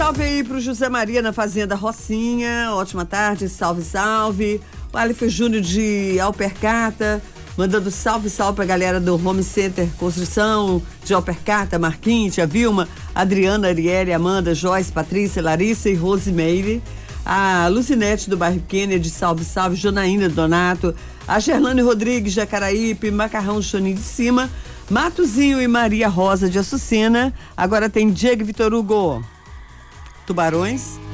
salve aí pro José Maria na Fazenda Rocinha. Ótima tarde, salve, salve. O Aleph Júnior de Alpercata, mandando salve pra galera do Home Center Construção de Alpercata, Marquinhos, Tia Vilma, Adriana, Arielle, Amanda, Joyce, Patrícia, Larissa e Rosemary. A Lucinete do bairro Kennedy, salve, Janaína Donato, a Gerlane Rodrigues, Jacaraípe, Macarrão Choninho de Cima, Matozinho e Maria Rosa de Açucena. Agora tem Diego Vitor Hugo, Tubarões.